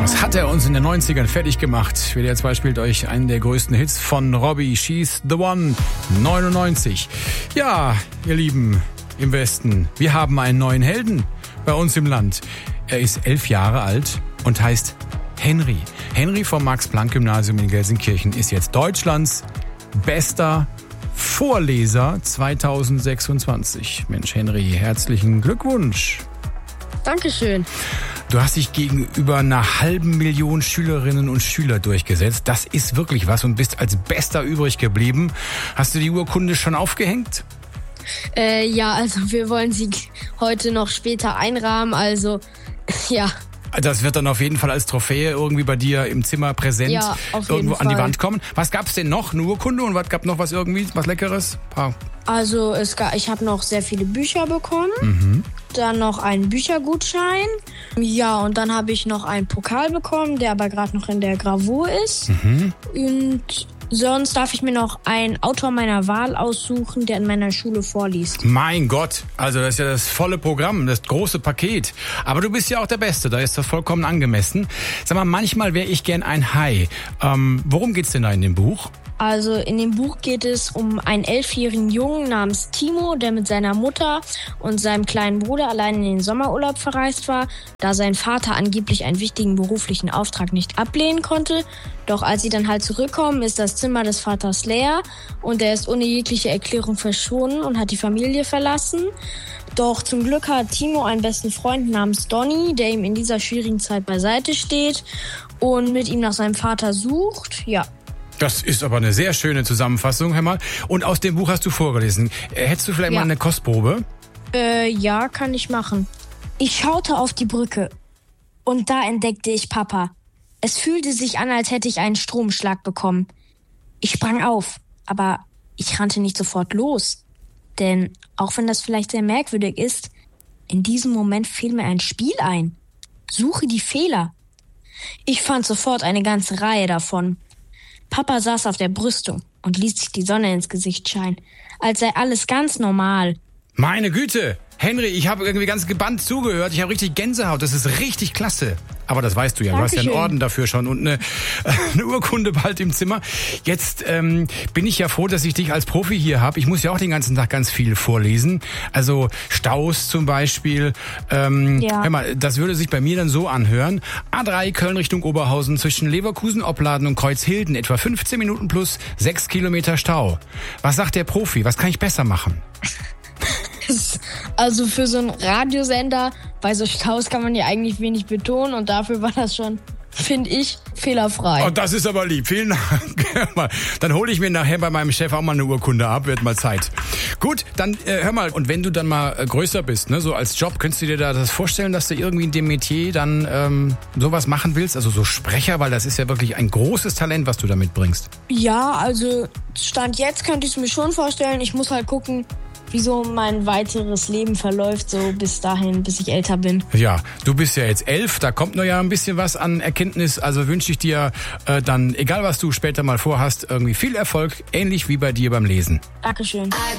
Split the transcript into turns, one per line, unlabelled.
Was hat er uns in den 90ern fertig gemacht? WDR 2 spielt euch einen der größten Hits von Robbie. She's the One, 99. Ja, ihr Lieben im Westen, wir haben einen neuen Helden bei uns im Land. Er ist 11 Jahre alt und heißt Henry. Henry vom Max-Planck-Gymnasium in Gelsenkirchen ist jetzt Deutschlands bester Vorleser 2026. Mensch, Henry, herzlichen Glückwunsch.
Dankeschön.
Du hast dich gegenüber einer halben Million Schülerinnen und Schüler durchgesetzt. Das ist wirklich was und bist als Bester übrig geblieben. Hast du die Urkunde schon aufgehängt?
Ja, also wir wollen sie heute noch später einrahmen, also ja.
Das wird dann auf jeden Fall als Trophäe irgendwie bei dir im Zimmer präsent irgendwo an die Wand kommen. Was gab's denn noch? Eine Urkunde und was gab noch was irgendwie, was Leckeres?
Also ich habe noch sehr viele Bücher bekommen, dann noch einen Büchergutschein, ja, und dann habe ich noch einen Pokal bekommen, der aber gerade noch in der Gravur ist. Und sonst darf ich mir noch einen Autor meiner Wahl aussuchen, der in meiner Schule vorliest.
Mein Gott, also das ist ja das volle Programm, das große Paket. Aber du bist ja auch der Beste, da ist das vollkommen angemessen. Sag mal, manchmal wäre ich gern ein Hai. Worum geht's denn da in dem Buch?
Also in dem Buch geht es um einen 11-jährigen Jungen namens Timo, der mit seiner Mutter und seinem kleinen Bruder allein in den Sommerurlaub verreist war, da sein Vater angeblich einen wichtigen beruflichen Auftrag nicht ablehnen konnte. Doch als sie dann halt zurückkommen, ist das Zimmer des Vaters leer und er ist ohne jegliche Erklärung verschwunden und hat die Familie verlassen. Doch zum Glück hat Timo einen besten Freund namens Donny, der ihm in dieser schwierigen Zeit beiseite steht und mit ihm nach seinem Vater sucht. Ja.
Das ist aber eine sehr schöne Zusammenfassung, hör mal. Und aus dem Buch hast du vorgelesen. Hättest du vielleicht mal eine Kostprobe?
Ja, kann ich machen. Ich schaute auf die Brücke und da entdeckte ich Papa. Es fühlte sich an, als hätte ich einen Stromschlag bekommen. Ich sprang auf, aber ich rannte nicht sofort los. Denn, auch wenn das vielleicht sehr merkwürdig ist, in diesem Moment fiel mir ein Spiel ein. Suche die Fehler. Ich fand sofort eine ganze Reihe davon. Papa saß auf der Brüstung und ließ sich die Sonne ins Gesicht scheinen, als sei alles ganz normal.
Meine Güte, Henry, ich habe irgendwie ganz gebannt zugehört. Ich habe richtig Gänsehaut, das ist richtig klasse. Aber das weißt du ja,
Dankeschön.
Du hast ja einen Orden dafür schon und eine Urkunde bald im Zimmer. Jetzt bin ich ja froh, dass ich dich als Profi hier habe. Ich muss ja auch den ganzen Tag ganz viel vorlesen. Also Staus zum Beispiel. Hör mal, das würde sich bei mir dann so anhören. A3 Köln Richtung Oberhausen zwischen Leverkusen, Opladen und Kreuzhilden. Etwa 15 Minuten plus 6 Kilometer Stau. Was sagt der Profi? Was kann ich besser machen?
Also für so einen Radiosender, bei so Staus kann man ja eigentlich wenig betonen und dafür war das schon, finde ich, fehlerfrei.
Oh, das ist aber lieb. Vielen Dank. Dann hole ich mir nachher bei meinem Chef auch mal eine Urkunde ab. Wird mal Zeit. Gut, dann hör mal. Und wenn du dann mal größer bist, ne, so als Job, könntest du dir da das vorstellen, dass du irgendwie in dem Metier dann sowas machen willst? Also so Sprecher, weil das ist ja wirklich ein großes Talent, was du da mitbringst.
Ja, also Stand jetzt könnte ich es mir schon vorstellen. Ich muss halt gucken, wie so mein weiteres Leben verläuft, so bis dahin, bis ich älter bin.
Ja, du bist ja jetzt 11, da kommt noch ja ein bisschen was an Erkenntnis, also wünsche ich dir dann, egal was du später mal vorhast, irgendwie viel Erfolg, ähnlich wie bei dir beim Lesen.
Dankeschön.